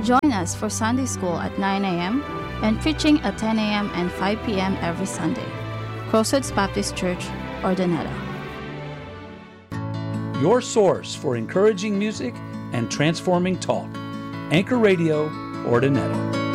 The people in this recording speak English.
Join us for Sunday School at 9 a.m. and preaching at 10 a.m. and 5 p.m. every Sunday. Crossroads Baptist Church, Urdaneta. Your source for encouraging music and transforming talk. Anchor Radio, Urdaneta.